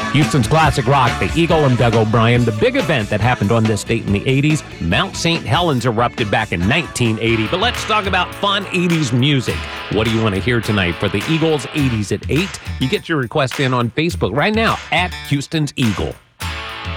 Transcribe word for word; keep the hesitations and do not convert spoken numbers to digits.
Houston's classic rock, the Eagle and Doug O'Brien. The big event that happened on this date in the eighties, Mount Saint Helens erupted back in nineteen eighty. But let's talk about fun eighties music. What do you want to hear tonight for the Eagles eighties at eight? You get your request in on Facebook right now at Houston's Eagle.